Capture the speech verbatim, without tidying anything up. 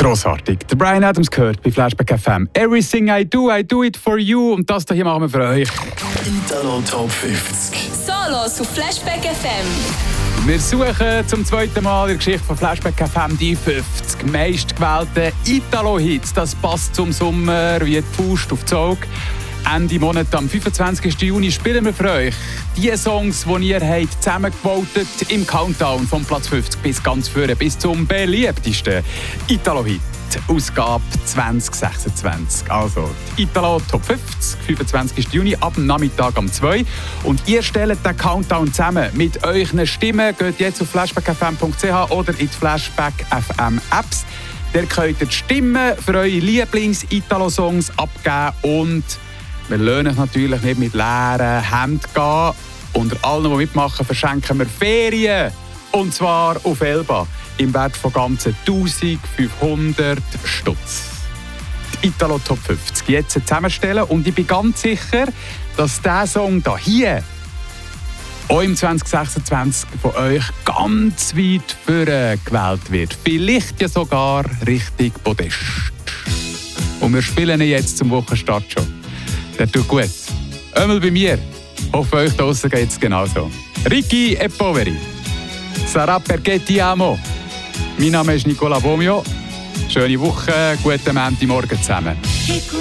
Grossartig. Der Bryan Adams gehört bei Flashback F M. Everything I do, I do it for you. Und das hier machen wir für euch. Italo Top fünfzig. Solos auf Flashback F M. Wir suchen zum zweiten Mal in der Geschichte von Flashback F M die fünfzig meistgewählten Italo-Hits. Das passt zum Sommer wie die Faust auf die Auge. Ende Monat, am fünfundzwanzigsten Juni, spielen wir für euch die Songs, die ihr habt zusammengevotet im Countdown von Platz fünfzig bis ganz vorne, bis zum beliebtesten Italo-Hit. Ausgabe zwanzig sechsundzwanzig. Also, die Italo Top fünfzig, fünfundzwanzigsten Juni, ab dem Nachmittag um zwei. Und ihr stellt den Countdown zusammen mit euren Stimmen. Geht jetzt auf flashback f m punkt c h oder in die Flashback F M Apps. Ihr könnt die Stimmen für eure Lieblings-Italo-Songs abgeben und wir lassen euch natürlich nicht mit leeren Händen gehen. Unter allen, die mitmachen, verschenken wir Ferien. Und zwar auf Elba im Wert von ganzen eintausendfünfhundert Stutz. Die Italo Top fünfzig jetzt zusammenstellen. Und ich bin ganz sicher, dass dieser Song hier auch im zwanzig sechsundzwanzig von euch ganz weit vorne gewählt wird. Vielleicht ja sogar Richtung Podest. Und wir spielen ihn jetzt zum Wochenstart schon. Der tut gut. Einmal bei mir. Hoffe, euch da draussen geht es genauso. Ricky e Poveri. Sarà perché ti amo. Mein Name ist Nicola Bomio. Schöne Woche, guten Montagmorgen zusammen.